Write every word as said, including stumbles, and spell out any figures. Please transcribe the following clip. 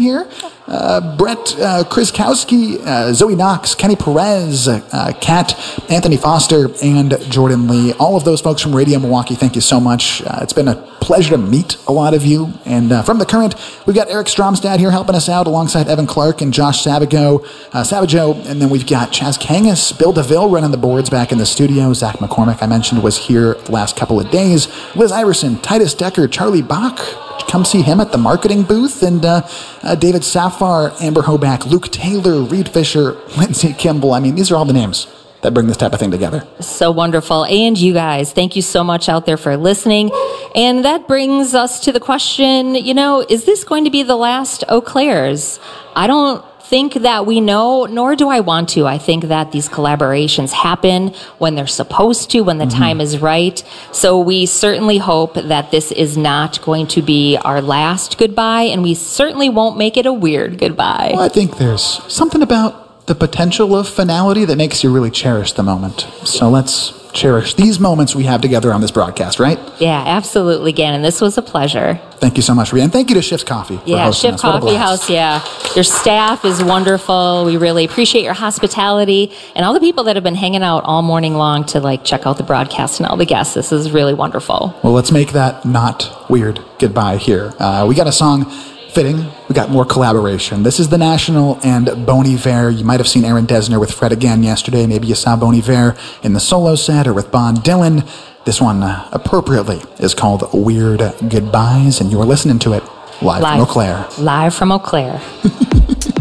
here. Uh, Brett uh, Kriskowski, uh, Zoe Knox, Kenny Perez, uh, Kat, Anthony Foster, and Jordan Lee. All of those folks from Radio Milwaukee, thank you so much. Uh, it's been a pleasure to meet a lot of you. And uh, from The Current, we've got Eric Stromstad here helping us out alongside Evan Clark and Josh Sabago, uh, Sabajo. And then we've got Chaz Kangas, Bill DeVille running the boards back in the studio. Zach McCormick, I mentioned, was here the last couple of days. Liz Iverson, Titus Decker, Charlie Bach. Come see him at the marketing booth. And uh, uh, David Safar, Amber Hoback, Luke Taylor, Reed Fisher, Lindsay Kimball. I mean, these are all the names that bring this type of thing together. So wonderful. And you guys, thank you so much out there for listening. And that brings us to the question, you know, is this going to be the last Eau Claire's? I don't think that we know, nor do I want to. I think that these collaborations happen when they're supposed to, when the mm-hmm. time is right. So we certainly hope that this is not going to be our last goodbye, and we certainly won't make it a weird goodbye. Well, I think there's something about the potential of finality that makes you really cherish the moment. So let's cherish these moments we have together on this broadcast, right? Yeah, absolutely, Gannon. This was a pleasure. Thank you so much, Rhea. And thank you to Shift's Coffee for yeah, hosting Shift us. Coffee House, yeah. Your staff is wonderful. We really appreciate your hospitality and all the people that have been hanging out all morning long to like check out the broadcast and all the guests. This is really wonderful. Well, let's make that not weird goodbye here. Uh, we got a song fitting. We got more collaboration. This is The National and Bon Iver. You might have seen Aaron Dessner with Fred again yesterday. Maybe you saw Bon Iver in the solo set or with Bon Dylan. This one, uh, appropriately, is called Weird Goodbyes, and you are listening to it live, live from Eau Claire. Live from Eau Claire.